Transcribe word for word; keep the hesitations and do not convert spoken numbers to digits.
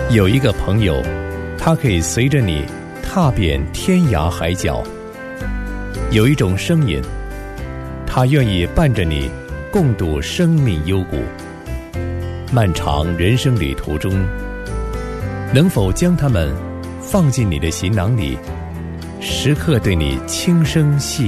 有一个朋友，他可以随着你踏遍天涯海角；有一种声音，他愿意伴着你共度生命幽谷。漫长人生旅途中，能否将它们放进你的行囊里，时刻对你轻声细